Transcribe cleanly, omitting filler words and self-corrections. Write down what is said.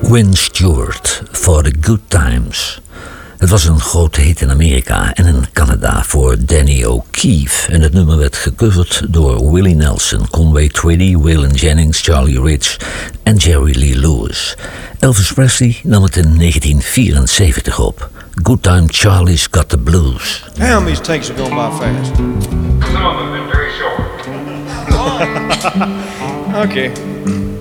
Win Stewart, For the Good Times. Het was een grote hit in Amerika en in Canada voor Danny O'Keefe. En het nummer werd gecoverd door Willie Nelson, Conway Twitty, Waylon Jennings, Charlie Rich en Jerry Lee Lewis. Elvis Presley nam het in 1974 op. Good Time Charlie's Got the Blues. Damn, these takes are going by fast. Some of them have been very short. Okay.